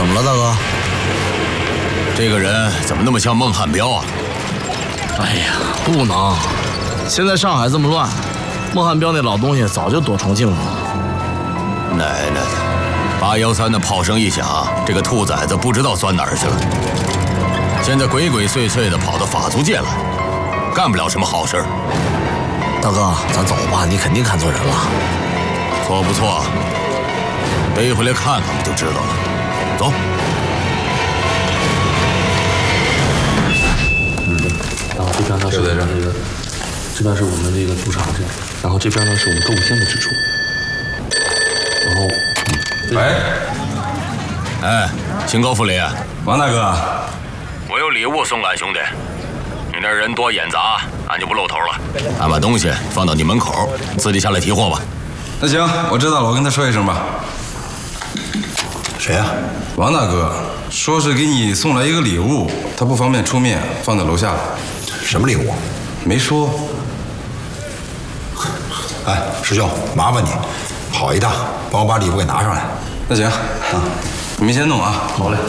怎么了，大哥？ 这个人怎么那么像孟汉彪啊？ 哎呀，不能！现在上海这么乱，孟汉彪那老东西早就躲重庆了。 奶奶的！813的炮声一响，这个兔崽子不知道钻哪儿去了。现在鬼鬼祟祟的跑到法租界来，干不了什么好事。 大哥，咱走吧，你肯定看错人了。 错不错？背回来看看不就知道了。走。 然后这边呢是我们这个，这边是我们这个驻场证，然后这边呢是我们购物签的支出。然后， 哎，清高副理， 王大哥， 我有礼物送俺兄弟。你那人多眼杂，俺就不露头了。俺把东西放到你门口，自己下来提货吧。 那行，我知道了，我跟他说一声吧。 谁呀？ 王大哥说是给你送来一个礼物，他不方便出面，放在楼下了。 什么礼物？ 没说。 哎，师兄，麻烦你，跑一趟，帮我把礼物给拿上来。 那行，你们先弄啊。 好嘞，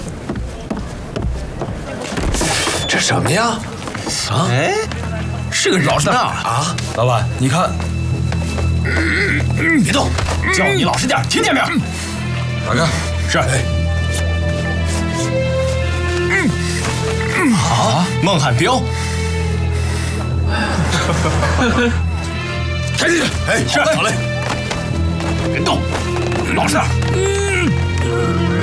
这什么呀？啊？哎，是个人老实点啊！ 老板，你看， 别动，叫你老实点，听见没有？ 大哥， 是。好，孟汉彪。抬进去。哎，是。好嘞。别动，老实点。